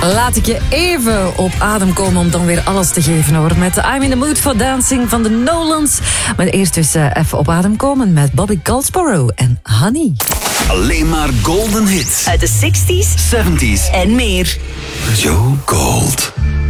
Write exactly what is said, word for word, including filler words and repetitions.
Laat ik je even op adem komen om dan weer alles te geven hoor. Met I'm in the Mood for Dancing van de Nolans. Maar eerst dus uh, even op adem komen met Bobby Goldsboro en Honey. Alleen maar golden hits. Uit de zestig's, zeventig's en meer. Joe Gold.